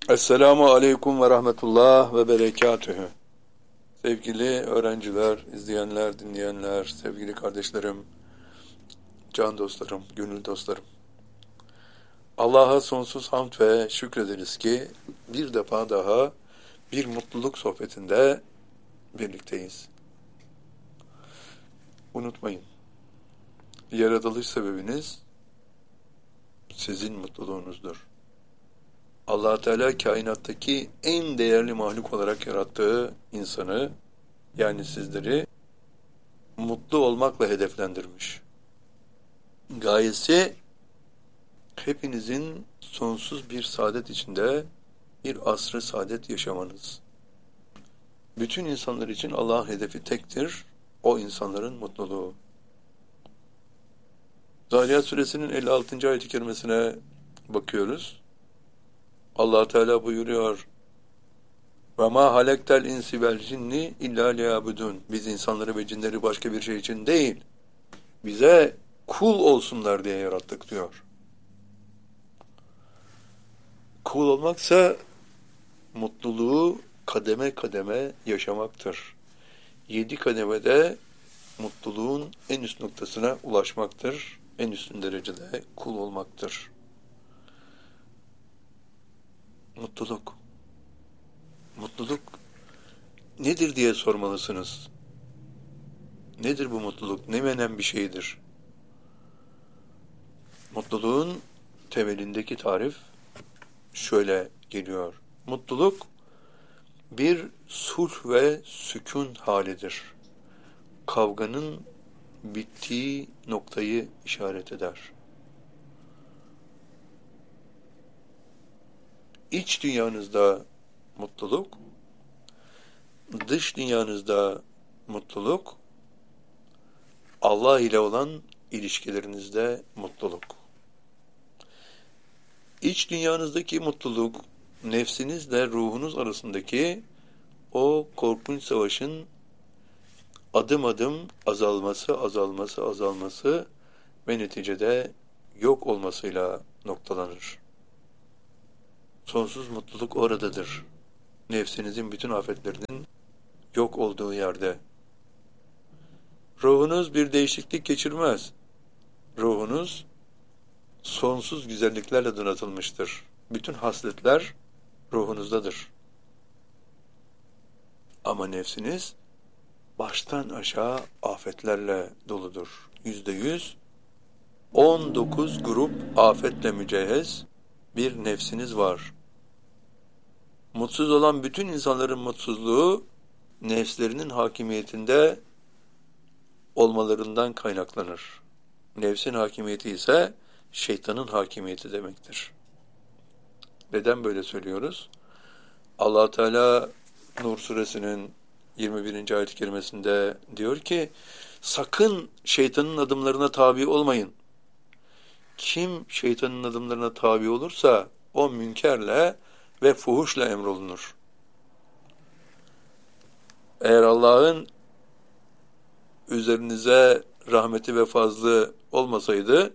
Esselamu Aleyküm ve Rahmetullah ve Berekatühü. Sevgili öğrenciler, izleyenler, dinleyenler, sevgili kardeşlerim, can dostlarım, gönül dostlarım. Allah'a sonsuz hamd ve şükrederiz ki bir defa daha bir mutluluk sohbetinde birlikteyiz. Unutmayın, yaratılış sebebiniz sizin mutluluğunuzdur. Allah Teala kainattaki en değerli mahluk olarak yarattığı insanı, yani sizleri mutlu olmakla hedeflendirmiş. Gayesi hepinizin sonsuz bir saadet içinde bir asr-ı saadet yaşamanız. Bütün insanlar için Allah'ın hedefi tektir, o insanların mutluluğu. Zariyat suresinin 56. ayet-i kerimesine bakıyoruz. Allah Teala buyuruyor: "Ve ma halektel insi vel cinni illa liyabudun." Biz insanları ve cinleri başka bir şey için değil, bize kul olsunlar diye yarattık diyor. Kul olmaksa mutluluğu kademe kademe yaşamaktır. 7 kademede mutluluğun en üst noktasına ulaşmaktır. En üstün derecede kul olmaktır. Mutluluk. Mutluluk nedir diye sormalısınız. Nedir bu mutluluk? Ne menen bir şeydir? Mutluluğun temelindeki tarif şöyle geliyor. Mutluluk bir sulh ve sükun halidir. Kavganın bittiği noktayı işaret eder. İç dünyanızda mutluluk, dış dünyanızda mutluluk, Allah ile olan ilişkilerinizde mutluluk. İç dünyanızdaki mutluluk, nefsinizle ruhunuz arasındaki o korkunç savaşın adım adım azalması ve neticede yok olmasıyla noktalanır. Sonsuz mutluluk oradadır. Nefsinizin bütün afetlerinin yok olduğu yerde. Ruhunuz bir değişiklik geçirmez. Ruhunuz sonsuz güzelliklerle donatılmıştır. Bütün hasletler ruhunuzdadır. Ama nefsiniz baştan aşağı afetlerle doludur. %100, 19 grup afetle mücehhez bir nefsiniz var. Mutsuz olan bütün insanların mutsuzluğu, nefslerinin hakimiyetinde olmalarından kaynaklanır. Nefsin hakimiyeti ise şeytanın hakimiyeti demektir. Neden böyle söylüyoruz? Allah Teala Nur suresinin 21. ayet-i kerimesinde diyor ki, sakın şeytanın adımlarına tabi olmayın. Kim şeytanın adımlarına tabi olursa o münkerle ve fuhuşla emrolunur. Eğer Allah'ın üzerinize rahmeti ve fazlı olmasaydı,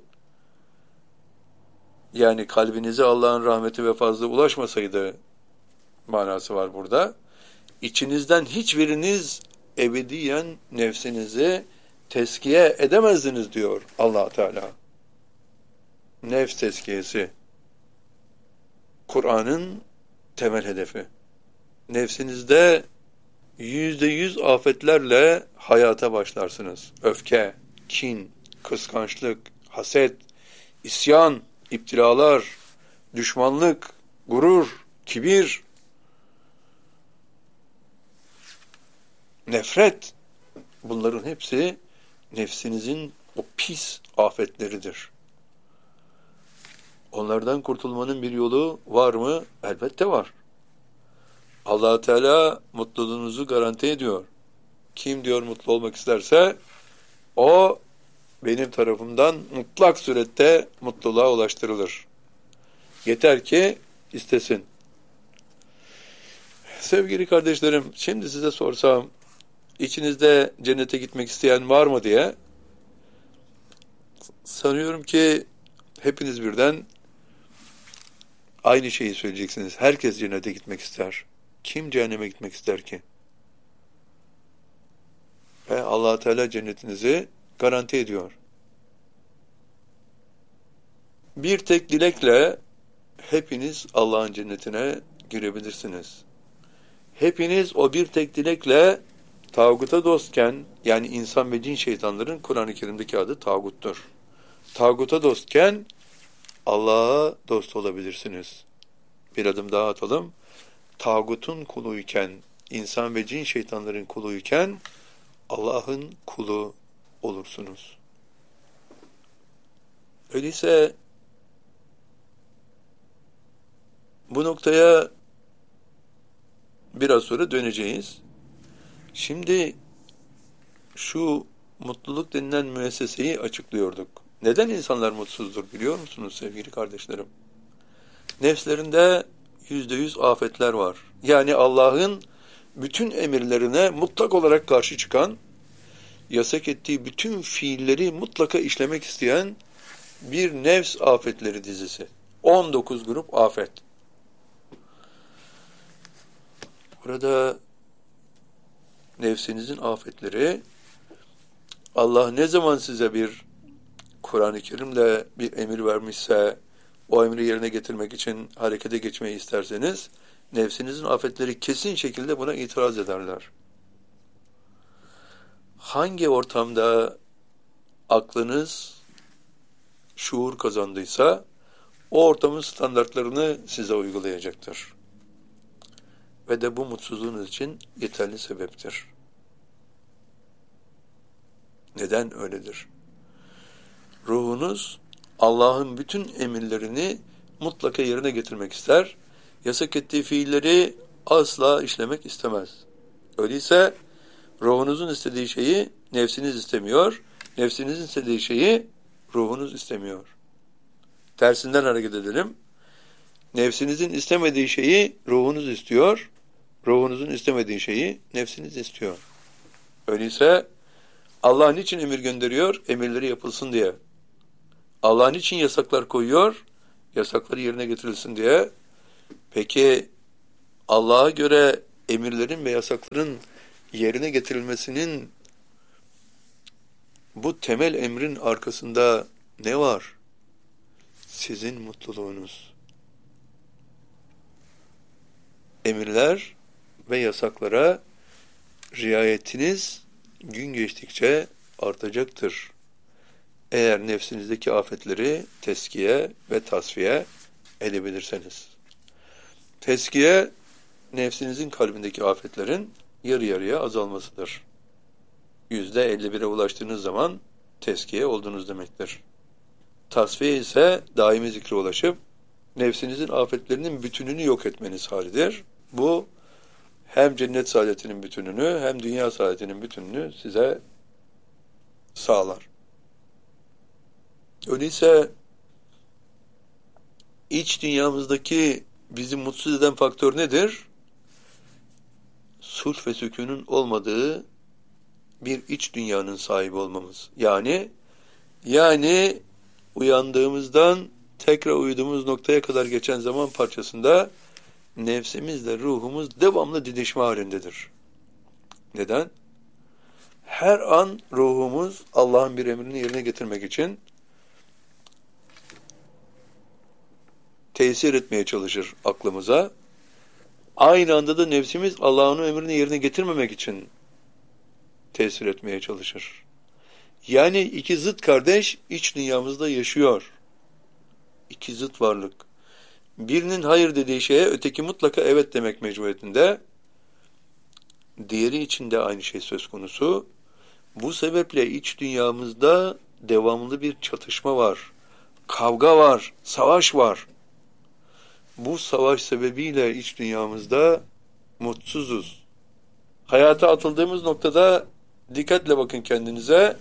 yani kalbinize Allah'ın rahmeti ve fazlı ulaşmasaydı manası var burada. İçinizden hiçbiriniz ebediyen nefsinizi tezkiye edemezdiniz diyor Allah Teala. Nefs tezkiyesi Kur'an'ın temel hedefi. Nefsinizde %100 afetlerle hayata başlarsınız. Öfke, kin, kıskançlık, haset, isyan, iptilalar, düşmanlık, gurur, kibir, nefret. Bunların hepsi nefsinizin o pis afetleridir. Onlardan kurtulmanın bir yolu var mı? Elbette var. Allah Teala mutluluğunuzu garanti ediyor. Kim diyor mutlu olmak isterse o benim tarafımdan mutlak surette mutluluğa ulaştırılır. Yeter ki istesin. Sevgili kardeşlerim, şimdi size sorsam içinizde cennete gitmek isteyen var mı diye, sanıyorum ki hepiniz birden Aynı şeyi söyleyeceksiniz. Herkes cennete gitmek ister. Kim cehenneme gitmek ister ki? Ve Allah Teala cennetinizi garanti ediyor. Bir tek dilekle hepiniz Allah'ın cennetine girebilirsiniz. Hepiniz o bir tek dilekle tağuta dostken, yani insan ve cin şeytanların Kur'an-ı Kerim'deki adı tağuttur. Tağuta dostken Allah'a dost olabilirsiniz. Bir adım daha atalım. Tağutun kuluyken, insan ve cin şeytanların kuluyken Allah'ın kulu olursunuz. Öyleyse bu noktaya biraz sonra döneceğiz. Şimdi şu mutluluk denilen müesseseyi açıklıyorduk. Neden insanlar mutsuzdur biliyor musunuz sevgili kardeşlerim? Nefslerinde %100 afetler var. Yani Allah'ın bütün emirlerine mutlak olarak karşı çıkan, yasak ettiği bütün fiilleri mutlaka işlemek isteyen bir nefs afetleri dizisi. 19 grup afet. Burada nefsinizin afetleri, Allah ne zaman size bir Kur'an-ı Kerim'le bir emir vermişse, o emri yerine getirmek için harekete geçmeyi isterseniz, nefsinizin afetleri kesin şekilde buna itiraz ederler. Hangi ortamda aklınız şuur kazandıysa, o ortamın standartlarını size uygulayacaktır. Ve de bu mutsuzluğunuz için yeterli sebeptir. Neden öyledir? Ruhunuz Allah'ın bütün emirlerini mutlaka yerine getirmek ister. Yasak ettiği fiilleri asla işlemek istemez. Öyleyse ruhunuzun istediği şeyi nefsiniz istemiyor. Nefsinizin istediği şeyi ruhunuz istemiyor. Tersinden hareket edelim. Nefsinizin istemediği şeyi ruhunuz istiyor. Ruhunuzun istemediği şeyi nefsiniz istiyor. Öyleyse Allah niçin emir gönderiyor? Emirleri yapılsın diye. Allah niçin yasaklar koyuyor? Yasakları yerine getirilsin diye. Peki Allah'a göre emirlerin ve yasakların yerine getirilmesinin bu temel emrin arkasında ne var? Sizin mutluluğunuz. Emirler ve yasaklara riayetiniz gün geçtikçe artacaktır. Eğer nefsinizdeki afetleri teskiye ve tasfiye edebilirseniz. Teskiye, nefsinizin kalbindeki afetlerin yarı yarıya azalmasıdır. %51'e ulaştığınız zaman teskiye oldunuz demektir. Tasfiye ise daimi zikre ulaşıp nefsinizin afetlerinin bütününü yok etmeniz halidir. Bu hem cennet saadetinin bütününü hem dünya saadetinin bütününü size sağlar. Öyleyse iç dünyamızdaki bizi mutsuz eden faktör nedir? Sulh ve sükûnun olmadığı bir iç dünyanın sahibi olmamız. Yani uyandığımızdan tekrar uyuduğumuz noktaya kadar geçen zaman parçasında nefsimizle ruhumuz devamlı didişme halindedir. Neden? Her an ruhumuz Allah'ın bir emrini yerine getirmek için tesir etmeye çalışır aklımıza. Aynı anda da nefsimiz Allah'ın emrini yerine getirmemek için tesir etmeye çalışır. Yani iki zıt kardeş iç dünyamızda yaşıyor. İki zıt varlık. Birinin hayır dediği şeye öteki mutlaka evet demek mecburiyetinde. Diğeri için de aynı şey söz konusu. Bu sebeple iç dünyamızda devamlı bir çatışma var. Kavga var, savaş var. Bu savaş sebebiyle iç dünyamızda mutsuzuz. Hayata atıldığımız noktada dikkatle bakın kendinize.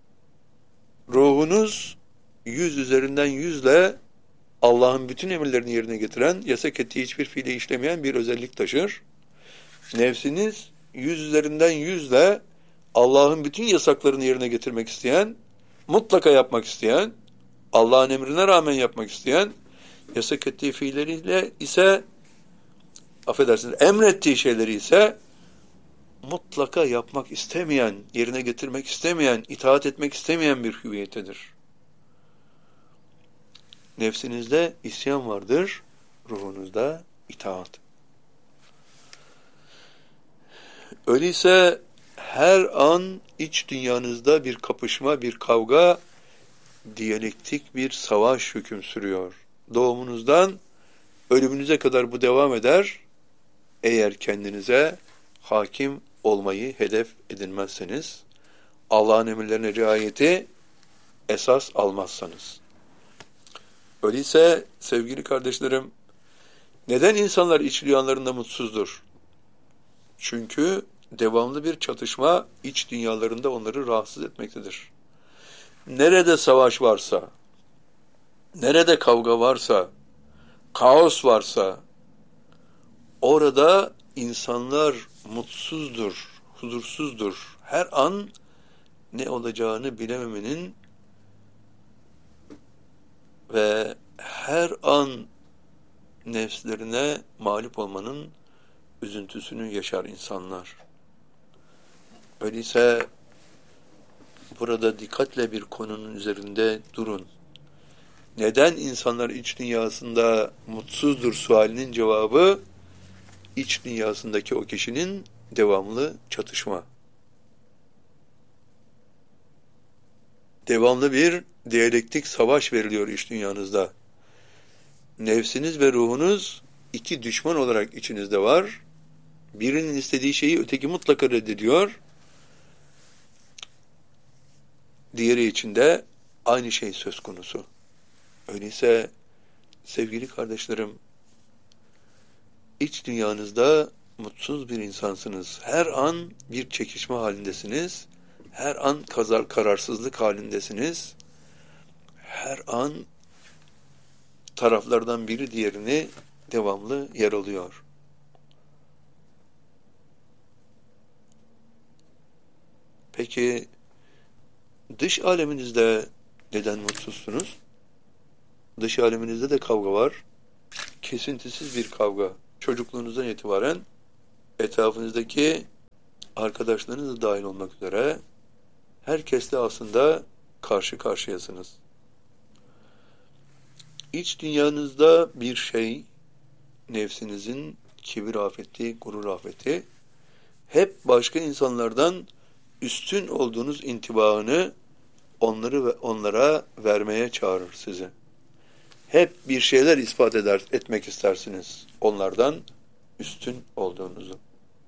Ruhunuz 100 üzerinden 100'le Allah'ın bütün emirlerini yerine getiren, yasak ettiği hiçbir fiili işlemeyen bir özellik taşır. Nefsiniz 100 üzerinden 100'le Allah'ın bütün yasaklarını yerine getirmek isteyen, mutlaka yapmak isteyen, Allah'ın emrine rağmen yapmak isteyen, Yasak ettiği fiilleriyle ise, affedersiniz, emrettiği şeyleri ise mutlaka yapmak istemeyen, yerine getirmek istemeyen, itaat etmek istemeyen bir hüviyetidir. Nefsinizde isyan vardır, ruhunuzda itaat. Öyleyse her an iç dünyanızda bir kapışma, bir kavga, diyalektik bir savaş hüküm sürüyor. Doğumunuzdan ölümünüze kadar bu devam eder. Eğer kendinize hakim olmayı hedef edinmezseniz, Allah'ın emirlerine riayeti esas almazsanız. Öyleyse sevgili kardeşlerim, neden insanlar iç dünyalarında mutsuzdur? Çünkü devamlı bir çatışma iç dünyalarında onları rahatsız etmektedir. Nerede savaş varsa, nerede kavga varsa, kaos varsa, orada insanlar mutsuzdur, huzursuzdur. Her an ne olacağını bilememenin ve her an nefslerine mağlup olmanın üzüntüsünü yaşar insanlar. Öyleyse burada dikkatle bir konunun üzerinde durun. Neden insanlar iç dünyasında mutsuzdur sualinin cevabı, iç dünyasındaki o kişinin devamlı çatışma. Devamlı bir diyalektik savaş veriliyor iç dünyanızda. Nefsiniz ve ruhunuz iki düşman olarak içinizde var. Birinin istediği şeyi öteki mutlaka reddediyor. Diğeri için de aynı şey söz konusu. Öyleyse sevgili kardeşlerim, iç dünyanızda mutsuz bir insansınız. Her an bir çekişme halindesiniz. Her an kararsızlık halindesiniz. Her an taraflardan biri diğerini devamlı yaralıyor. Peki dış aleminizde neden mutsuzsunuz? Dış aleminizde de kavga var. Kesintisiz bir kavga. Çocukluğunuzdan itibaren etrafınızdaki arkadaşlarınız da dahil olmak üzere herkesle aslında karşı karşıyasınız. İç dünyanızda bir şey, nefsinizin kibir afeti, gurur afeti, hep başka insanlardan üstün olduğunuz intibaını onlara vermeye çağırır sizi. Hep bir şeyler ispat etmek istersiniz onlardan üstün olduğunuzu.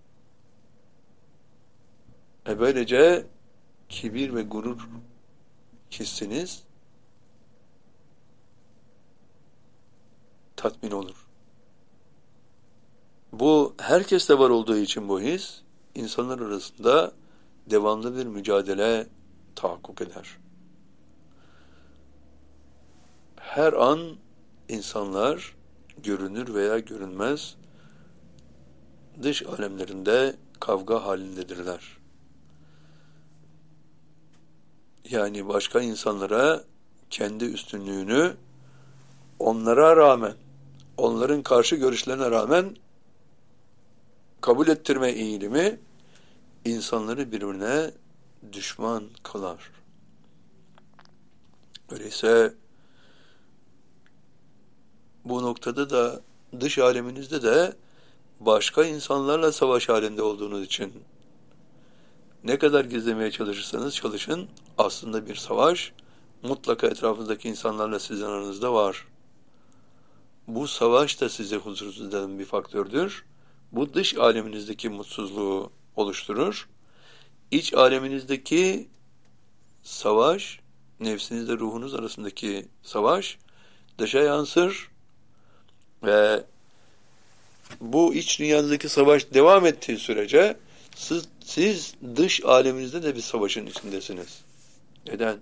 Böylece kibir ve gurur hissiniz tatmin olur. Bu herkeste var olduğu için bu his, insanlar arasında devamlı bir mücadele tahakkuk eder. Her an insanlar görünür veya görünmez dış alemlerinde kavga halindedirler. Yani başka insanlara kendi üstünlüğünü onlara rağmen, onların karşı görüşlerine rağmen kabul ettirme eğilimi insanları birbirine düşman kılar. Öyleyse bu noktada da dış aleminizde de başka insanlarla savaş halinde olduğunuz için ne kadar gizlemeye çalışırsanız çalışın, aslında bir savaş mutlaka etrafınızdaki insanlarla sizin aranızda var. Bu savaş da sizi huzursuz eden bir faktördür. Bu dış aleminizdeki mutsuzluğu oluşturur. İç aleminizdeki savaş, nefsinizle ruhunuz arasındaki savaş dışa yansır ve bu iç dünyanızdaki savaş devam ettiği sürece siz dış aleminizde de bir savaşın içindesiniz. Neden?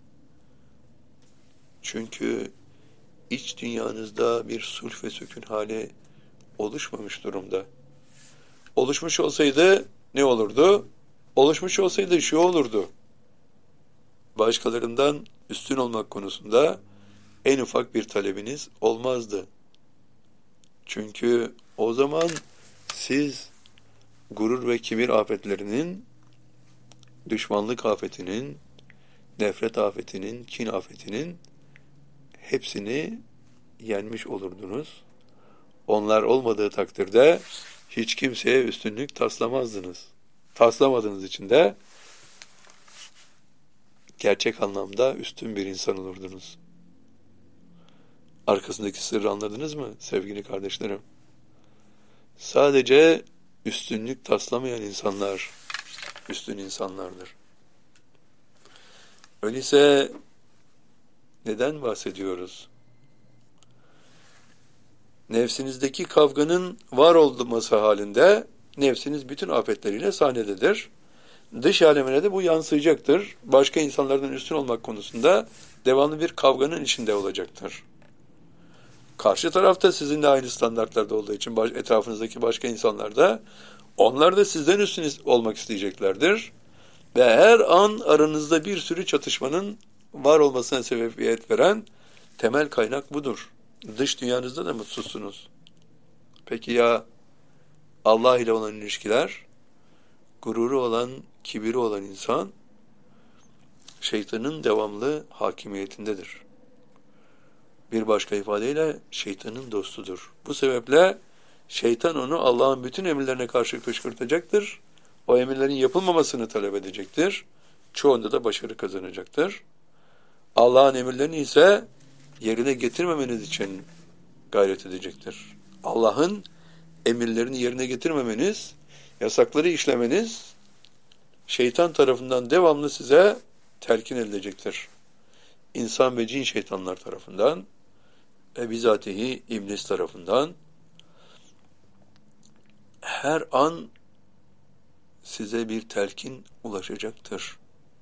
Çünkü iç dünyanızda bir sulh ve sükun hali oluşmamış durumda. Oluşmuş olsaydı ne olurdu? Oluşmuş olsaydı şu olurdu. Başkalarından üstün olmak konusunda en ufak bir talebiniz olmazdı. Çünkü o zaman siz gurur ve kibir afetlerinin, düşmanlık afetinin, nefret afetinin, kin afetinin hepsini yenmiş olurdunuz. Onlar olmadığı takdirde hiç kimseye üstünlük taslamazdınız. Taslamadığınız için de gerçek anlamda üstün bir insan olurdunuz. Arkasındaki sırrı anladınız mı sevgili kardeşlerim? Sadece üstünlük taslamayan insanlar üstün insanlardır. Öyleyse neden bahsediyoruz? Nefsinizdeki kavganın var olması halinde nefsiniz bütün afetleriyle sahnededir. Dış alemine de bu yansıyacaktır. Başka insanlardan üstün olmak konusunda devamlı bir kavganın içinde olacaktır. Karşı tarafta sizinle aynı standartlarda olduğu için etrafınızdaki başka insanlar da onlar da sizden üstün olmak isteyeceklerdir. Ve her an aranızda bir sürü çatışmanın var olmasına sebebiyet veren temel kaynak budur. Dış dünyanızda da mutsuzsunuz. Peki ya Allah ile olan ilişkiler, gururu olan, kibiri olan insan, şeytanın devamlı hakimiyetindedir. Bir başka ifadeyle şeytanın dostudur. Bu sebeple şeytan onu Allah'ın bütün emirlerine karşı kışkırtacaktır. O emirlerin yapılmamasını talep edecektir. Çoğunda da başarı kazanacaktır. Allah'ın emirlerini ise yerine getirmemeniz için gayret edecektir. Allah'ın emirlerini yerine getirmemeniz, yasakları işlemeniz, şeytan tarafından devamlı size telkin edilecektir. İnsan ve cin şeytanlar tarafından ve bizatihi iblis tarafından her an size bir telkin ulaşacaktır.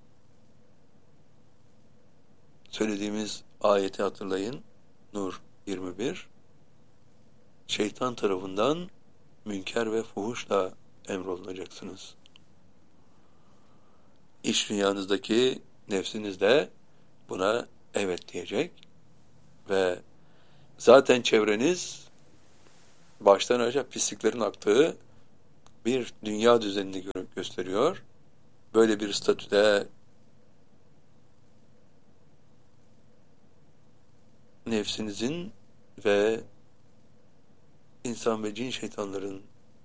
Söylediğimiz ayeti hatırlayın. Nur 21. Şeytan tarafından münker ve fuhuşla emrolunacaksınız. İç dünyanızdaki nefsiniz de buna evet diyecek ve zaten çevreniz baştan aşağı pisliklerin aktığı bir dünya düzenini gösteriyor. Böyle bir statüde nefsinizin ve insan ve cin şeytanların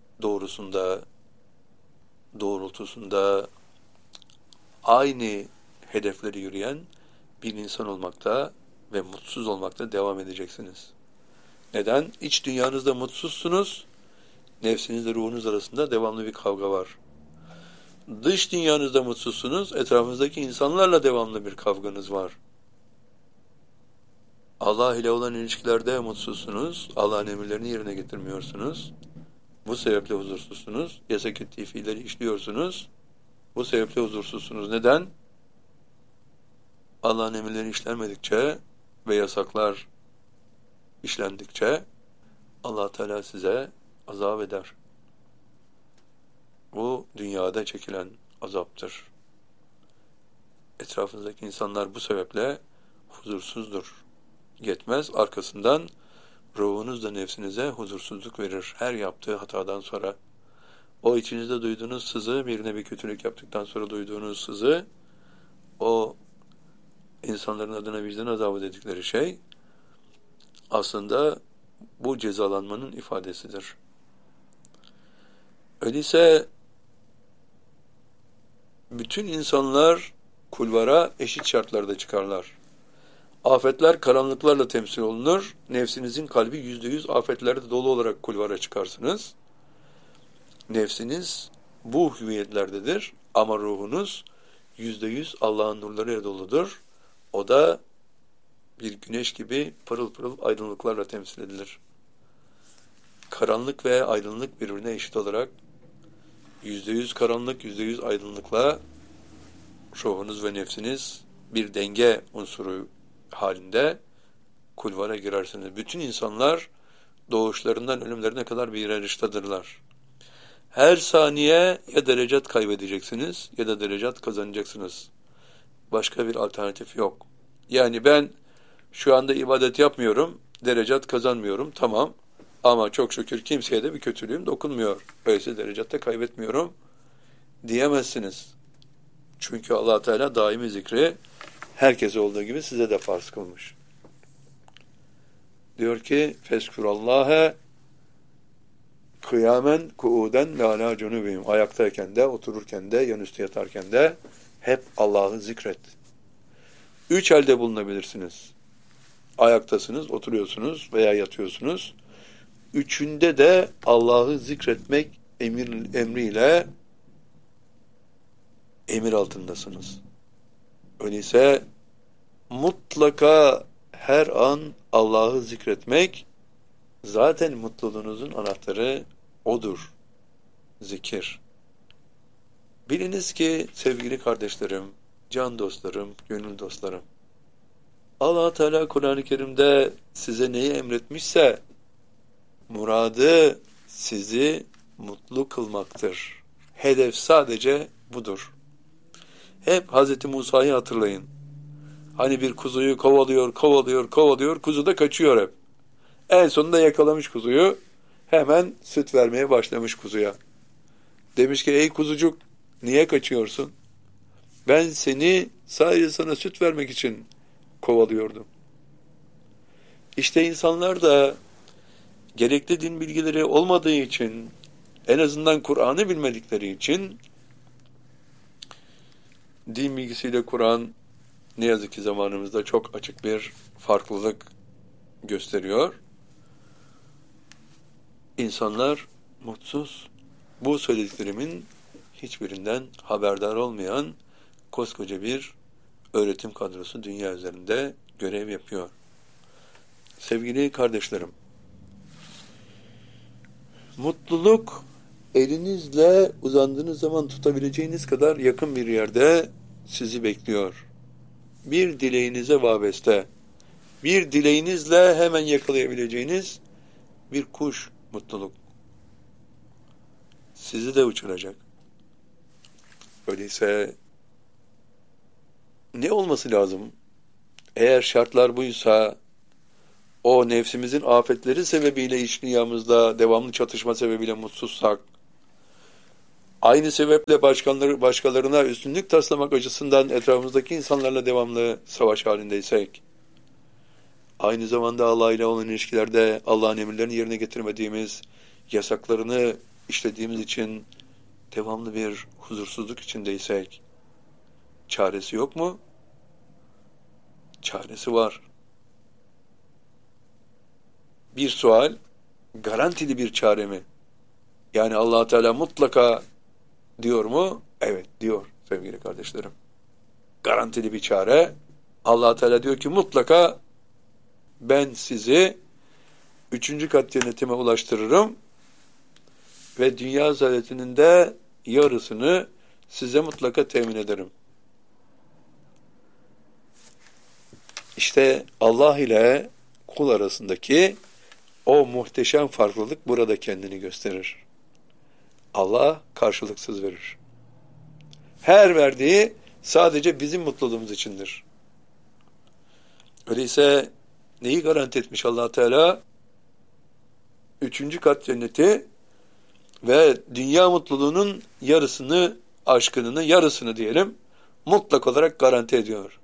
doğrultusunda aynı hedefleri yürüyen bir insan olmakta ve mutsuz olmakta devam edeceksiniz. Neden? İç dünyanızda mutsuzsunuz, nefsinizle ruhunuz arasında devamlı bir kavga var. Dış dünyanızda mutsuzsunuz, etrafınızdaki insanlarla devamlı bir kavganız var. Allah ile olan ilişkilerde mutsuzsunuz, Allah'ın emirlerini yerine getirmiyorsunuz. Bu sebeple huzursuzsunuz, yasak ettiği fiilleri işliyorsunuz. Bu sebeple huzursuzsunuz. Neden? Allah'ın emirleri işlenmedikçe ve yasaklar işlendikçe Allah Teala size azap eder. Bu dünyada çekilen azaptır. Etrafınızdaki insanlar bu sebeple huzursuzdur. Yetmez, arkasından ruhunuz da nefsinize huzursuzluk verir her yaptığı hatadan sonra. O içinizde duyduğunuz sızı, birine bir kötülük yaptıktan sonra duyduğunuz sızı, o insanların adına vicdan azabı dedikleri şey, aslında bu cezalanmanın ifadesidir. Öyleyse bütün insanlar kulvara eşit şartlarda çıkarlar. Afetler karanlıklarla temsil olunur. Nefsinizin kalbi %100 afetlerde dolu olarak kulvara çıkarsınız. Nefsiniz bu hüviyetlerdedir ama ruhunuz %100 Allah'ın nurlarıyla doludur. O da bir güneş gibi pırıl pırıl aydınlıklarla temsil edilir. Karanlık ve aydınlık birbirine eşit olarak %100 karanlık, %100 aydınlıkla ruhunuz ve nefsiniz bir denge unsuru halinde kulvara girersiniz. Bütün insanlar doğuşlarından ölümlerine kadar bir yarıştadırlar. Her saniye ya derecat kaybedeceksiniz ya da derecat kazanacaksınız. Başka bir alternatif yok. Yani ben Şu anda ibadet yapmıyorum, derecat kazanmıyorum, tamam. Ama çok şükür kimseye de bir kötülüğüm dokunmuyor. Öyleyse derecatta kaybetmiyorum diyemezsiniz. Çünkü Allah Teala daimi zikri herkese olduğu gibi size de farz kılmış. Diyor ki Fezkurallâhe kıyamen kuuden ve alâ cunubihim. Ayaktayken de, otururken de, yanüstü yatarken de hep Allah'ı zikret. 3 halde bulunabilirsiniz. Ayaktasınız, oturuyorsunuz veya yatıyorsunuz. 3'ünde de Allah'ı zikretmek emriyle emir altındasınız. Öyleyse mutlaka her an Allah'ı zikretmek zaten mutluluğunuzun anahtarı odur. Zikir. Biliniz ki sevgili kardeşlerim, can dostlarım, gönül dostlarım, Allah Teala Kur'an-ı Kerim'de size neyi emretmişse muradı sizi mutlu kılmaktır. Hedef sadece budur. Hep Hz. Musa'yı hatırlayın. Hani bir kuzuyu kovalıyor, kuzu da kaçıyor hep. En sonunda yakalamış kuzuyu, hemen süt vermeye başlamış kuzuya. Demiş ki ey kuzucuk, niye kaçıyorsun? Ben seni sadece sana süt vermek için kovalıyordum. İşte insanlar da gerekli din bilgileri olmadığı için, en azından Kur'an'ı bilmedikleri için, din bilgisiyle Kur'an ne yazık ki zamanımızda çok açık bir farklılık gösteriyor. İnsanlar mutsuz. Bu söylediklerimin hiçbirinden haberdar olmayan koskoca bir öğretim kadrosu dünya üzerinde görev yapıyor. Sevgili kardeşlerim, mutluluk elinizle uzandığınız zaman tutabileceğiniz kadar yakın bir yerde sizi bekliyor. Bir dileğinize vabeste, bir dileğinizle hemen yakalayabileceğiniz bir kuş mutluluk. Sizi de uçuracak. Öyleyse ne olması lazım? Eğer şartlar buysa, o nefsimizin afetleri sebebiyle iç dünyamızda devamlı çatışma sebebiyle mutsuzsak, aynı sebeple başkalarına üstünlük taslamak açısından etrafımızdaki insanlarla devamlı savaş halindeysek, aynı zamanda Allah ile olan ilişkilerde Allah'ın emirlerini yerine getirmediğimiz, yasaklarını işlediğimiz için devamlı bir huzursuzluk içindeysek, çaresi yok mu? Çaresi var. Bir sual, garantili bir çare mi? Yani Allah Teala mutlaka diyor mu? Evet diyor sevgili kardeşlerim. Garantili bir çare. Allah Teala diyor ki mutlaka ben sizi 3. kat cennetime ulaştırırım ve dünya saadetinin de yarısını size mutlaka temin ederim. İşte Allah ile kul arasındaki o muhteşem farklılık burada kendini gösterir. Allah karşılıksız verir. Her verdiği sadece bizim mutluluğumuz içindir. Öyleyse neyi garanti etmiş Allah Teala? 3. kat cenneti ve dünya mutluluğunun yarısını, aşkının yarısını diyelim, mutlak olarak garanti ediyor.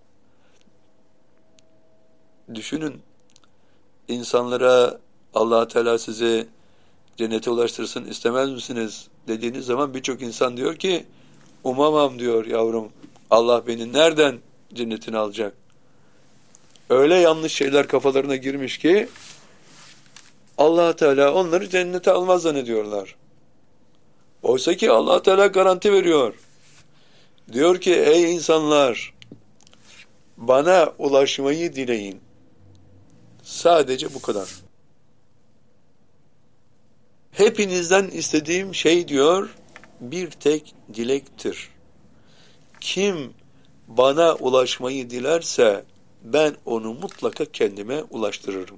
Düşünün, insanlara Allah Teala sizi cennete ulaştırsın istemez misiniz dediğiniz zaman birçok insan diyor ki umamam diyor yavrum. Allah beni nereden cennetine alacak? Öyle yanlış şeyler kafalarına girmiş ki Allah Teala onları cennete almaz zannediyorlar. Oysa ki Allah Teala garanti veriyor. Diyor ki ey insanlar bana ulaşmayı dileyin. Sadece bu kadar. Hepinizden istediğim şey diyor bir tek dilektir. Kim bana ulaşmayı dilerse ben onu mutlaka kendime ulaştırırım.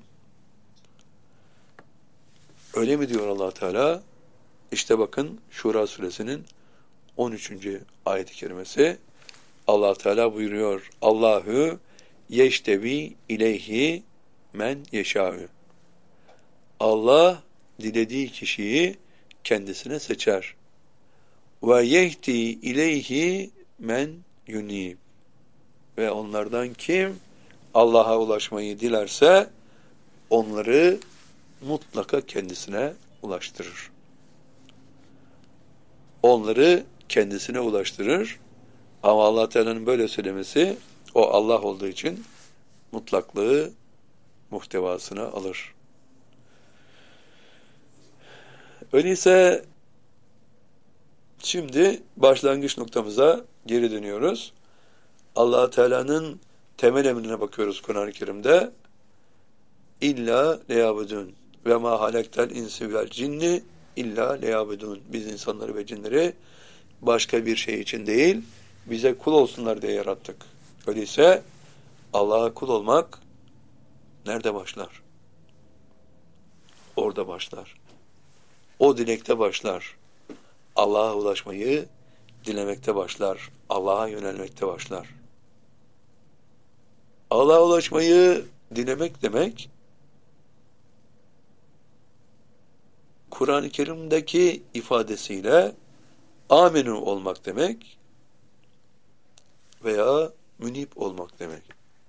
Öyle mi diyor Allah Teala? İşte bakın Şura suresinin 13. ayet-i kerimesi Allah Teala buyuruyor. Allahu yeştevi ileyhi men yeşâ'ü. Allah dilediği kişiyi kendisine seçer. Ve yehdi ileyhi men yunib. Ve onlardan kim Allah'a ulaşmayı dilerse onları mutlaka kendisine ulaştırır. Onları kendisine ulaştırır. Ama Allah Teala'nın böyle söylemesi o Allah olduğu için mutlaklığı muhtevasına alır. Öyleyse şimdi başlangıç noktamıza geri dönüyoruz. Allah Teala'nın temel emrine bakıyoruz Kur'an-ı Kerim'de. İlla leyabudun ve ma halaktel insi vel cinni illa leyabudun. Biz insanları ve cinleri başka bir şey için değil, bize kul olsunlar diye yarattık. Öyleyse Allah'a kul olmak nerede başlar? Orada başlar. O dilekte başlar. Allah'a ulaşmayı dilemekte başlar. Allah'a yönelmekte başlar. Allah'a ulaşmayı dilemek demek, Kur'an-ı Kerim'deki ifadesiyle aminu olmak demek veya münib olmak demek.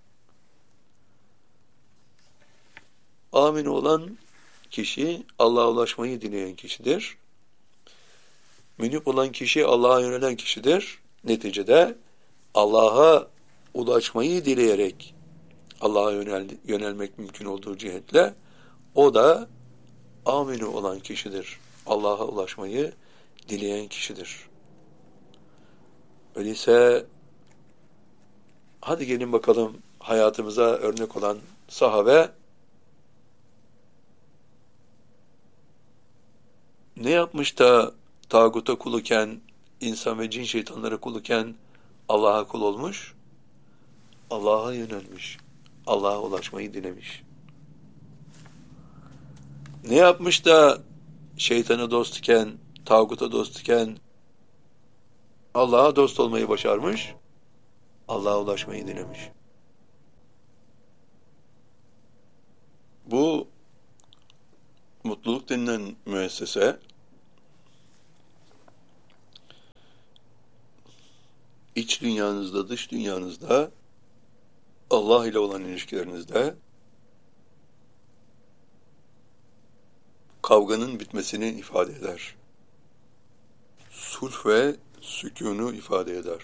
Aminu olan kişi Allah'a ulaşmayı dileyen kişidir. Münib olan kişi Allah'a yönelen kişidir. Neticede Allah'a ulaşmayı dileyerek Allah'a yönelmek mümkün olduğu cihetle o da aminu olan kişidir. Allah'a ulaşmayı dileyen kişidir. Öyleyse hadi gelin bakalım hayatımıza örnek olan sahabe ne yapmış da tağuta kul iken, insan ve cin şeytanlara kul iken Allah'a kul olmuş? Allah'a yönelmiş. Allah'a ulaşmayı dilemiş. Ne yapmış da şeytana dost iken, tağuta dost iken Allah'a dost olmayı başarmış? Allah'a ulaşmayı dilemiş. Bu mutluluk denilen müessese iç dünyanızda, dış dünyanızda, Allah ile olan ilişkilerinizde kavganın bitmesini ifade eder. Sulh ve sükûnu ifade eder.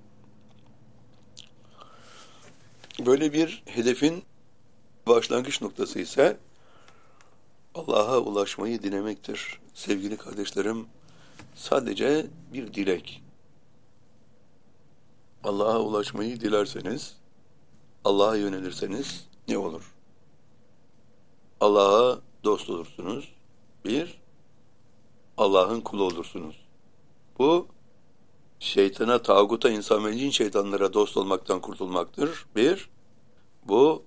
Böyle bir hedefin başlangıç noktası ise Allah'a ulaşmayı dilemektir. Sevgili kardeşlerim, sadece bir dilek. Allah'a ulaşmayı dilerseniz, Allah'a yönelirseniz ne olur? Allah'a dost olursunuz. Bir, Allah'ın kulu olursunuz. Bu, şeytana, tağuta, insan ve cin şeytanlara dost olmaktan kurtulmaktır. Bir, bu,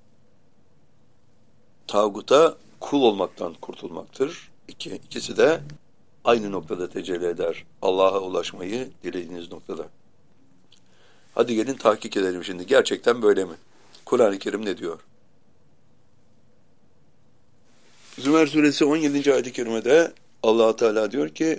tağuta kul olmaktan kurtulmaktır. İkisi de aynı noktada tecelli eder. Allah'a ulaşmayı dilediğiniz noktada. Hadi gelin tahkik edelim şimdi. Gerçekten böyle mi? Kur'an-ı Kerim ne diyor? Zümer suresi 17. ayet-i kerimede Allah Teala diyor ki: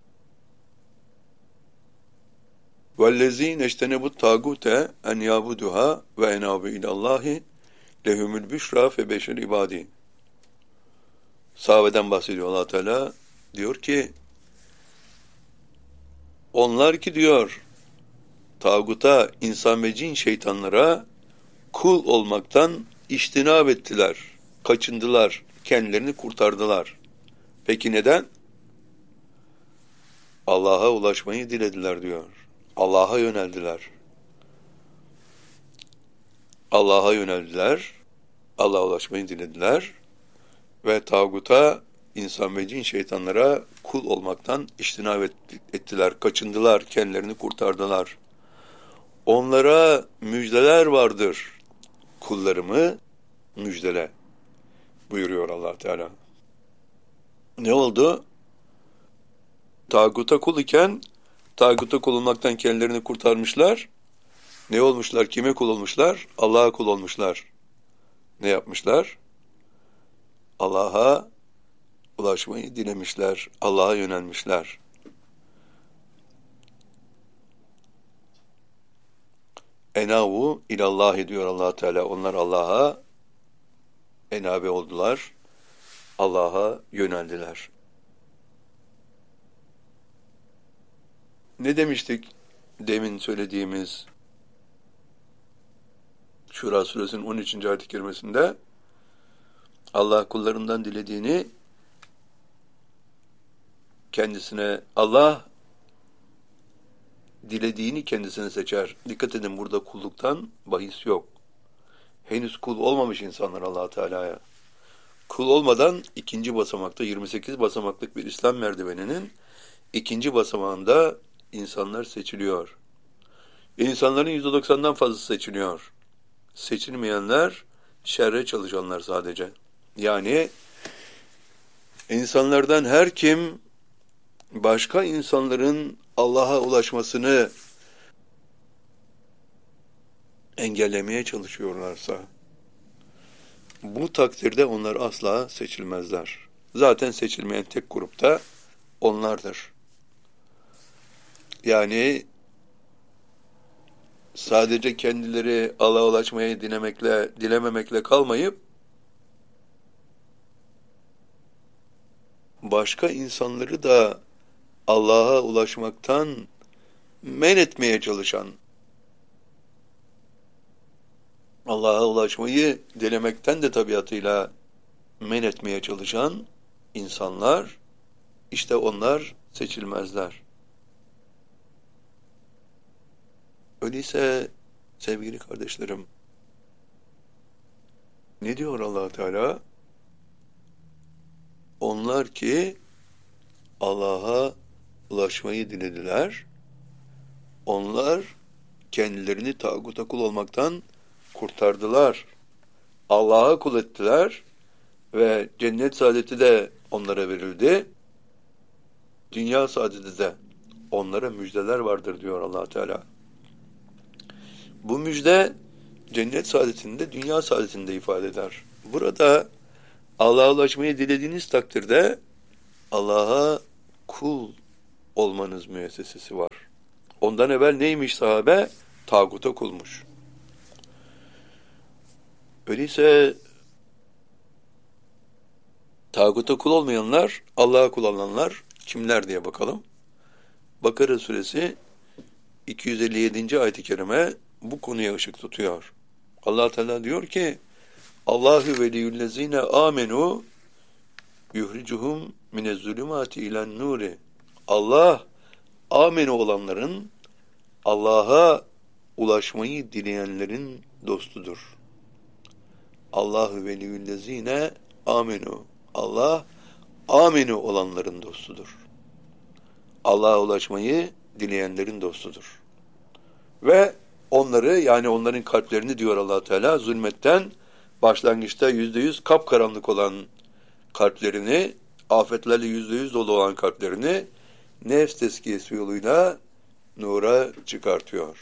"Vellezîne ectenebut tâgûte en yâbuduhâ ve enâbu ilallâhi lehumul büşrâ fe beşir ibâdî." Sahabeden bahsediyor Allah Teala. Diyor ki, onlar ki diyor tağuta, insan ve cin şeytanlara kul olmaktan içtinab ettiler, kaçındılar, kendilerini kurtardılar. Peki neden? Allah'a ulaşmayı dilediler diyor. Allah'a yöneldiler. Allah'a yöneldiler, Allah'a ulaşmayı dilediler ve tağuta, insan ve cin şeytanlara kul olmaktan içtinab ettiler, kaçındılar, kendilerini kurtardılar. Onlara müjdeler vardır. Kullarımı müjdele buyuruyor Allah Teala. Ne oldu? Tağuta kul iken tağuta kul olmaktan kendilerini kurtarmışlar. Ne olmuşlar? Kime kul olmuşlar? Allah'a kul olmuşlar. Ne yapmışlar? Allah'a ulaşmayı dilemişler. Allah'a yönelmişler. Enavu ilallah diyor Allah Teala. Onlar Allah'a enabe oldular. Allah'a yöneldiler. Ne demiştik? Demin söylediğimiz Şura suresinin 13. ayet-i kerimesinde Allah kullarından dilediğini kendisine, Allah dilediğini kendisine seçer. Dikkat edin, burada kulluktan bahis yok. Henüz kul olmamış insanlar Allah Teala'ya. Kul olmadan ikinci basamakta 28 basamaklık bir İslam merdiveninin ikinci basamağında insanlar seçiliyor. İnsanların %90'dan fazlası seçiliyor. Seçilmeyenler şerre çalışanlar sadece. Yani insanlardan her kim başka insanların Allah'a ulaşmasını engellemeye çalışıyorlarsa bu takdirde onlar asla seçilmezler. Zaten seçilmeyen tek grup da onlardır. Yani sadece kendileri Allah'a ulaşmayı dilememekle kalmayıp başka insanları da Allah'a ulaşmaktan men etmeye çalışan, Allah'a ulaşmayı dilemekten de tabiatıyla men etmeye çalışan insanlar, işte onlar seçilmezler. Öyleyse sevgili kardeşlerim, ne diyor Allah Teala? Onlar ki Allah'a ulaşmayı dilediler, onlar kendilerini tağuta kul olmaktan kurtardılar. Allah'a kul ettiler ve cennet saadeti de onlara verildi. Dünya saadeti de onlara müjdeler vardır diyor Allah Teala. Bu müjde cennet saadetinde, dünya saadetinde ifade eder. Burada Allah'a ulaşmayı dilediğiniz takdirde Allah'a kul olmanız müessesesi var. Ondan evvel neymiş sahabe? Tağuta kulmuş. Öyleyse tağuta kul olmayanlar, Allah'a kul olanlar kimler diye bakalım. Bakara suresi 257. ayet-i kerime bu konuya ışık tutuyor. Allah Teala diyor ki: Allahu veliyyullezine amenu yuhricuhum minezzulumati ilen nuri. Allah amenu olanların, Allah'a ulaşmayı dileyenlerin dostudur. Allahu veliyyullezine amenu. Allah amenu olanların dostudur. Allah'a ulaşmayı dileyenlerin dostudur. Ve onları, yani onların kalplerini diyor Allah Teala, zulmetten başlangıçta %100 kapkaranlık olan kalplerini, afetlerle %100 dolu olan kalplerini nefs tezkiyesi yoluyla nura çıkartıyor.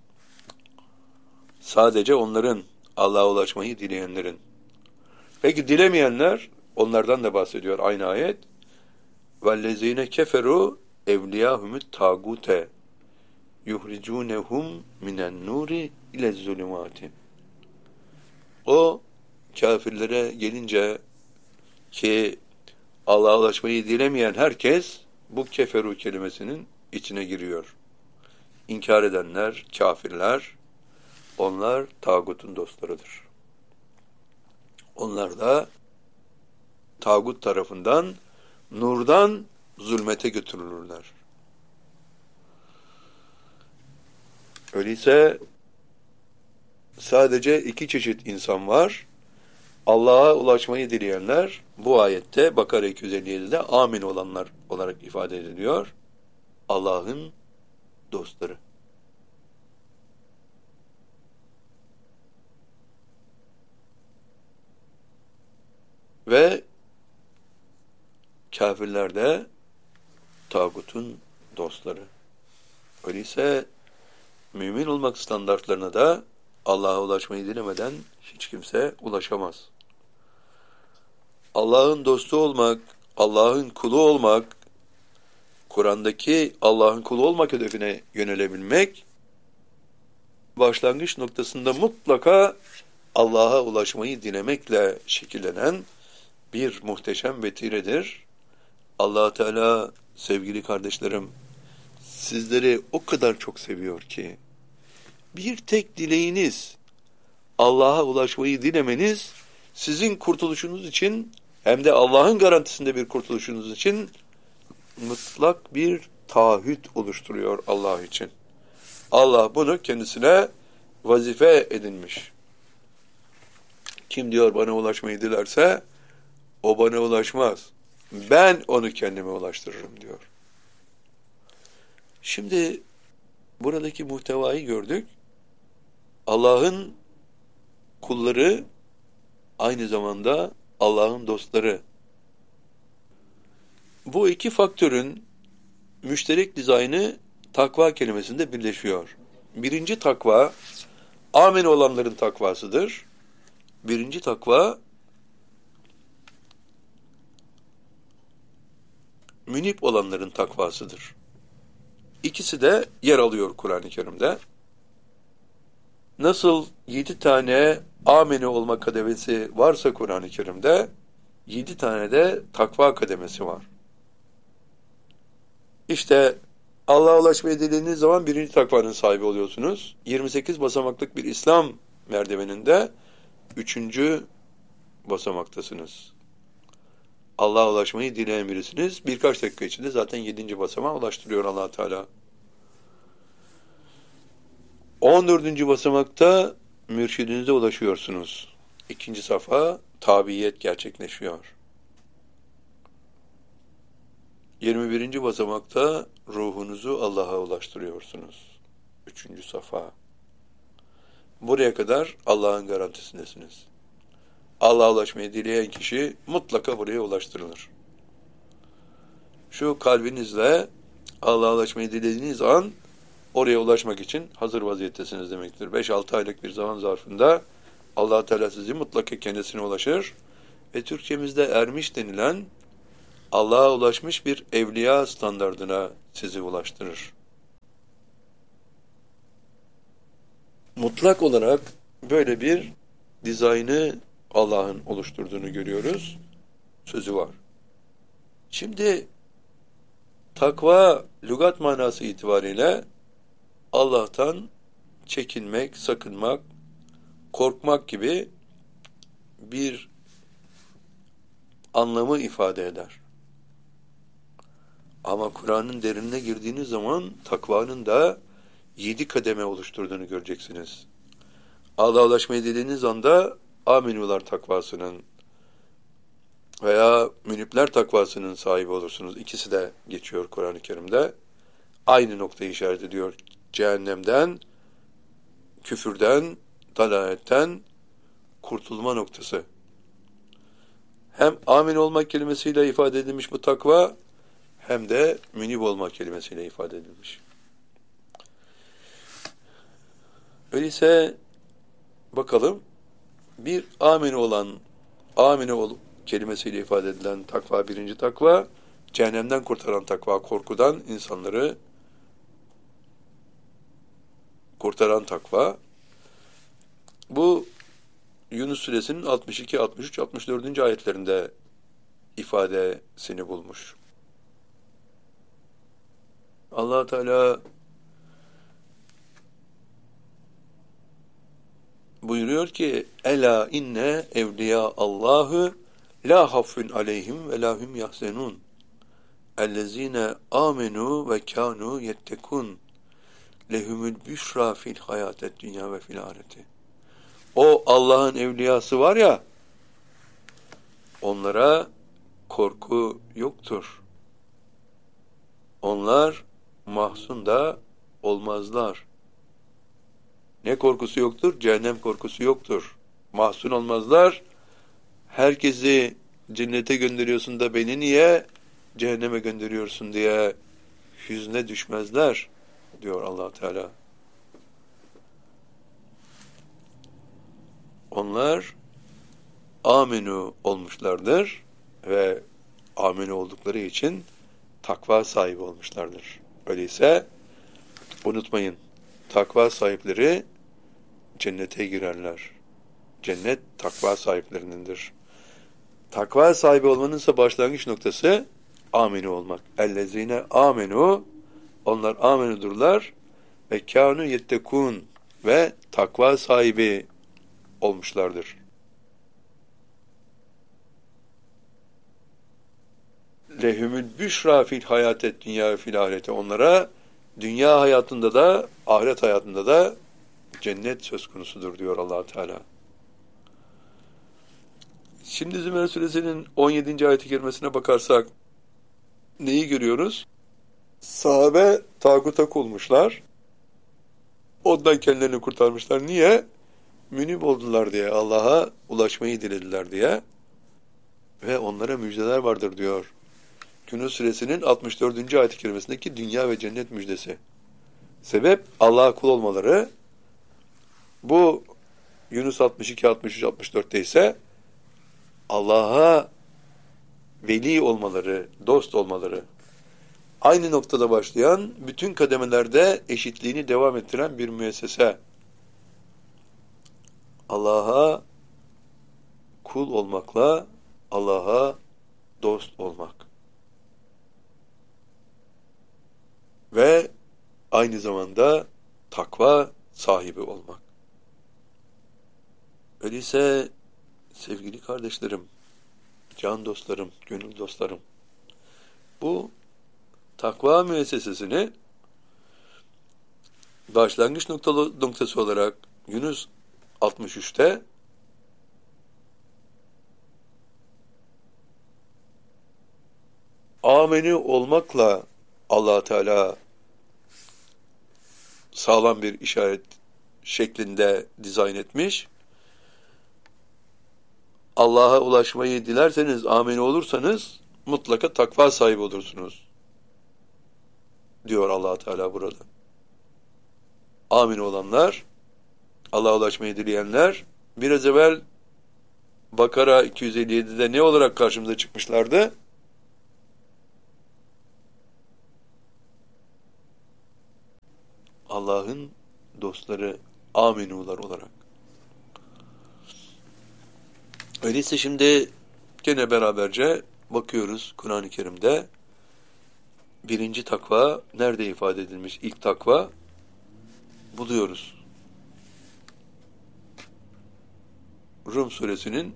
Sadece onların, Allah'a ulaşmayı dileyenlerin. Peki dilemeyenler, onlardan da bahsediyor aynı ayet. وَالَّذ۪ينَ كَفَرُوا اَوْلِيَاهُمُ التَّاغُوتَ يُخْرِجُونَهُمْ مِنَ النُّورِ اِلَى الظُّلُمَاتِ. O kafirlere gelince ki Allah'a ulaşmayı dilemeyen herkes bu keferu kelimesinin içine giriyor. İnkar edenler, kafirler, onlar tağutun dostlarıdır. Onlar da tağut tarafından nurdan zulmete götürülürler. Öyleyse sadece iki çeşit insan var. Allah'a ulaşmayı dileyenler, bu ayette Bakara 257'de amin olanlar olarak ifade ediliyor. Allah'ın dostları. Ve kafirler de tağutun dostları. Öyleyse Mümin olmak standartlarına da Allah'a ulaşmayı dilemeden hiç kimse ulaşamaz. Allah'ın dostu olmak, Allah'ın kulu olmak, Kur'an'daki Allah'ın kulu olmak hedefine yönelebilmek, başlangıç noktasında mutlaka Allah'a ulaşmayı dilemekle şekillenen bir muhteşem vetiredir. Allah Teala sevgili kardeşlerim, sizleri o kadar çok seviyor ki, bir tek dileğiniz Allah'a ulaşmayı dilemeniz, sizin kurtuluşunuz için hem de Allah'ın garantisinde bir kurtuluşunuz için mutlak bir taahhüt oluşturuyor Allah için. Allah bunu kendisine vazife edinmiş. Kim diyor bana ulaşmayı dilerse, o bana ulaşmaz. Ben onu kendime ulaştırırım diyor. Şimdi buradaki muhtevayı gördük. Allah'ın kulları aynı zamanda Allah'ın dostları. Bu iki faktörün müşterek dizaynı takva kelimesinde birleşiyor. Birinci takva, amin olanların takvasıdır. Birinci takva, münip olanların takvasıdır. İkisi de yer alıyor Kur'an-ı Kerim'de. Nasıl 7 tane amene olma kademesi varsa Kur'an-ı Kerim'de, 7 tane de takva kademesi var. İşte Allah'a ulaşmayı dilediğiniz zaman birinci takvanın sahibi oluyorsunuz. 28 basamaklık bir İslam merdiveninde 3. basamaktasınız. Allah'a ulaşmayı dileyen birisiniz. Birkaç dakika içinde zaten 7. basamağa ulaştırıyor Allah Teala. 14. basamakta mürşidinize ulaşıyorsunuz. 2. safa tabiyet gerçekleşiyor. 21. basamakta ruhunuzu Allah'a ulaştırıyorsunuz. 3. safa. Buraya kadar Allah'ın garantisindesiniz. Allah'a ulaşmayı dileyen kişi mutlaka buraya ulaştırılır. Şu kalbinizle Allah'a ulaşmayı dilediğiniz an oraya ulaşmak için hazır vaziyettesiniz demektir. 5-6 aylık bir zaman zarfında Allah Teala sizi mutlaka kendisine ulaşır ve Türkçemizde ermiş denilen Allah'a ulaşmış bir evliya standardına sizi ulaştırır. Mutlak olarak böyle bir dizaynı Allah'ın oluşturduğunu görüyoruz. Sözü var. Şimdi takva lügat manası itibariyle Allah'tan çekinmek, sakınmak, korkmak gibi bir anlamı ifade eder. Ama Kur'an'ın derinine girdiğiniz zaman takvanın da 7 kademe oluşturduğunu göreceksiniz. Allah'a ulaşmayı dediğiniz anda aminular takvasının veya münipler takvasının sahibi olursunuz. İkisi de geçiyor Kur'an-ı Kerim'de. Aynı noktayı işaret ediyor. Cehennemden, küfürden, dalaletten kurtulma noktası. Hem amin olmak kelimesiyle ifade edilmiş bu takva, hem de münib olmak kelimesiyle ifade edilmiş. Öyleyse bakalım, bir amine ol kelimesiyle ifade edilen takva, birinci takva, cehennemden kurtaran takva, korkudan insanları kurtaran takva. Bu Yunus Suresinin 62, 63, 64. ayetlerinde ifadesini bulmuş. Allah Teala buyuruyor ki: "Ela inne evliya Allahu la hafun aleyhim ve la hum yahzenun. Ellezine amenu ve kanu yettekun. Lehumul büşra fil hayatet dünya ve fil ahireti." O Allah'ın evliyası var ya, onlara korku yoktur. Onlar mahzun da olmazlar. Ne korkusu yoktur? Cehennem korkusu yoktur. Mahzun olmazlar. Herkesi cennete gönderiyorsun da beni niye cehenneme gönderiyorsun diye hüzne düşmezler diyor Allah Teala. Onlar amenu olmuşlardır ve amenu oldukları için takva sahibi olmuşlardır. Öyleyse unutmayın, takva sahipleri cennete girerler. Cennet takva sahiplerinindir. Takva sahibi olmanın ise başlangıç noktası amenu olmak. Ellezine amenu, onlar amenudurlar ve kânu yettekûn ve takva sahibi olmuşlardır. Lehumül büşra fil hayatet dünya ve fil ahirete, onlara dünya hayatında da ahiret hayatında da cennet söz konusudur diyor Allah Teala. Şimdi Zümer Suresi'nin 17. ayet-i kerimesine bakarsak neyi görüyoruz? Sahabe tağuta kulmuşlar. Ondan kendilerini kurtarmışlar. Niye? Münib oldular diye, Allah'a ulaşmayı dilediler diye. Ve onlara müjdeler vardır diyor. Yunus Suresinin 64. ayet-i kerimesindeki dünya ve cennet müjdesi. Sebep Allah'a kul olmaları. Bu Yunus 62, 63, 64'te ise Allah'a veli olmaları, dost olmaları. Aynı noktada başlayan, bütün kademelerde eşitliğini devam ettiren bir müessese. Allah'a kul olmakla Allah'a dost olmak. Ve aynı zamanda takva sahibi olmak. Öyleyse sevgili kardeşlerim, can dostlarım, gönül dostlarım, bu takva müessesesini başlangıç noktası olarak Yunus 63'te ameni olmakla Allah Teala sağlam bir işaret şeklinde dizayn etmiş. Allah'a ulaşmayı dilerseniz, ameni olursanız mutlaka takva sahibi olursunuz diyor Allah Teala burada. Amin olanlar, Allah'a ulaşmayı dileyenler, biraz evvel Bakara 257'de ne olarak karşımıza çıkmışlardı? Allah'ın dostları, aminular olarak. Öyleyse şimdi gene beraberce bakıyoruz Kur'an-ı Kerim'de birinci takva nerede ifade edilmiş? İlk takva buluyoruz. Rum suresinin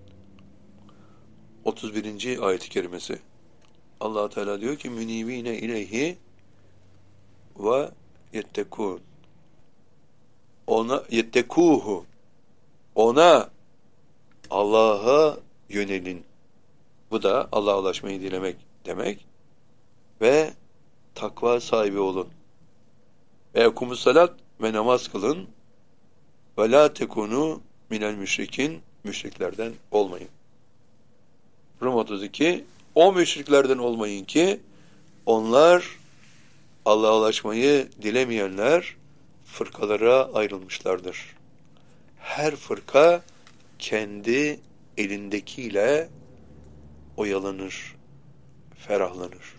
31. ayet-i kerimesi. Allah Teala diyor ki münibine ileyhi ve yettekûn. Ona yettekuhu. Ona, Allah'a yönelin. Bu da Allah'a ulaşmayı dilemek demek. Ve takva sahibi olun. Ve ekumus salat ve namaz kılın. Ve la tekunu minel müşrikin, müşriklerden olmayın. Rum 32, o müşriklerden olmayın ki onlar Allah'a ulaşmayı dilemeyenler fırkalara ayrılmışlardır. Her fırka kendi elindekiyle oyalanır, ferahlanır.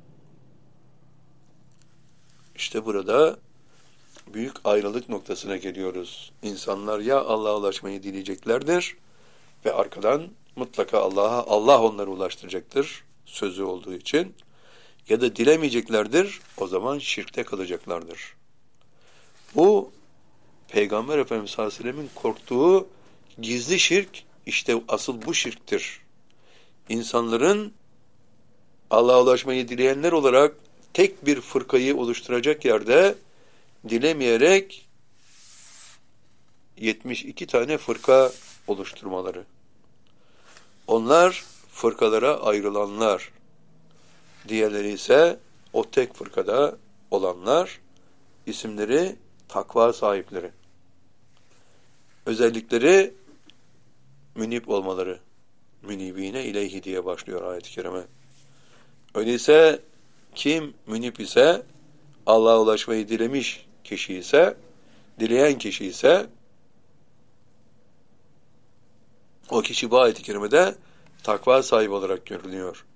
İşte burada büyük ayrılık noktasına geliyoruz. İnsanlar ya Allah'a ulaşmayı dileyeceklerdir ve arkadan mutlaka Allah onları ulaştıracaktır sözü olduğu için, ya da dilemeyeceklerdir, o zaman şirkte kalacaklardır. Bu Peygamber Efendimiz sallallahu aleyhi ve sellemin korktuğu gizli şirk, işte asıl bu şirktir. İnsanların Allah'a ulaşmayı dileyenler olarak tek bir fırkayı oluşturacak yerde dilemeyerek 72 tane fırka oluşturmaları. Onlar fırkalara ayrılanlar. Diğerleri ise o tek fırkada olanlar, isimleri takva sahipleri. Özellikleri münib olmaları. Münibine ileyhi diye başlıyor ayet-i kerime. Öyleyse kim münib ise, Allah'a ulaşmayı dilemiş kişi ise, dileyen kişi ise O kişi bu ayet-i kerimede takva sahibi olarak görülüyor.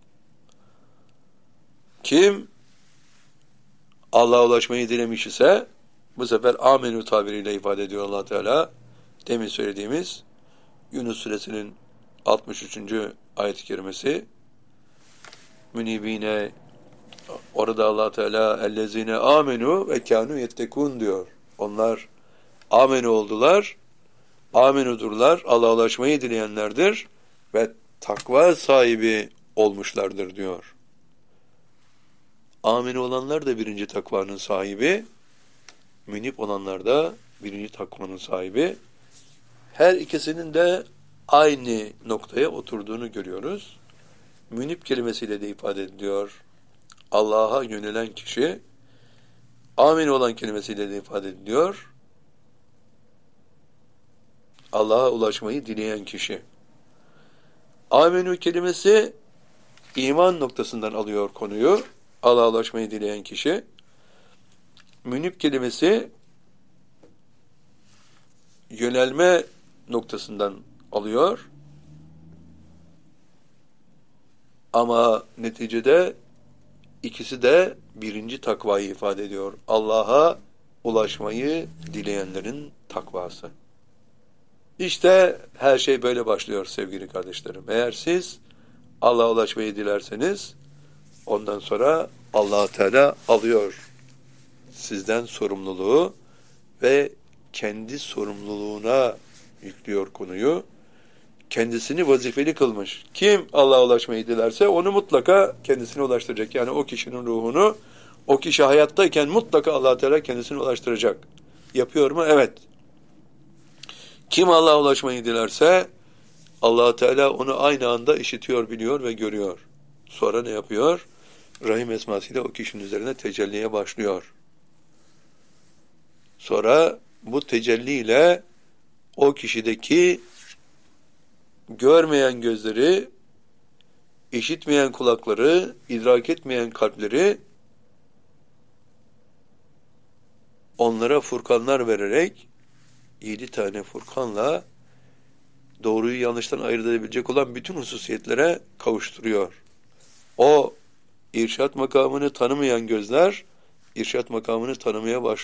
Kim Allah'a ulaşmayı dilemiş ise bu sefer amenü tabiriyle ifade ediyor Allah Teala. Demin söylediğimiz Yunus suresinin 63. ayet-i kerimesi münibine, orada Allah Teala ellezine amenu ve kânû yettekûn diyor. Onlar amenu oldular, amenudurlar, Allah'a ulaşmayı dileyenlerdir ve takva sahibi olmuşlardır diyor. Amenu olanlar da birinci takvanın sahibi, münip olanlar da birinci takvanın sahibi. Her ikisinin de aynı noktaya oturduğunu görüyoruz. Münip kelimesiyle de ifade ediliyor. Allah'a yönelen kişi, amin olan kelimesiyle de ifade ediliyor. Allah'a ulaşmayı dileyen kişi. Amenü kelimesi iman noktasından alıyor konuyu. Allah'a ulaşmayı dileyen kişi. Münip kelimesi yönelme noktasından alıyor. Ama neticede ikisi de birinci takvayı ifade ediyor. Allah'a ulaşmayı dileyenlerin takvası. İşte her şey böyle başlıyor sevgili kardeşlerim. Eğer siz Allah'a ulaşmayı dilerseniz ondan sonra Allah Teala alıyor sizden sorumluluğu ve kendi sorumluluğuna yüklüyor konuyu. Kendisini vazifeli kılmış. Kim Allah'a ulaşmayı dilerse onu mutlaka kendisine ulaştıracak. Yani o kişinin ruhunu o kişi hayattayken mutlaka Allah Teala kendisine ulaştıracak. Yapıyor mu? Evet. Kim Allah'a ulaşmayı dilerse Allah Teala onu aynı anda işitiyor, biliyor ve görüyor. Sonra ne yapıyor? Rahim esmasıyla o kişinin üzerine tecelliye başlıyor. Sonra bu tecelliyle o kişideki görmeyen gözleri, işitmeyen kulakları, idrak etmeyen kalpleri onlara furkanlar vererek 7 tane furkanla doğruyu yanlıştan ayırt edebilecek olan bütün hususiyetlere kavuşturuyor. O irşat makamını tanımayan gözler irşat makamını tanımaya başlıyor.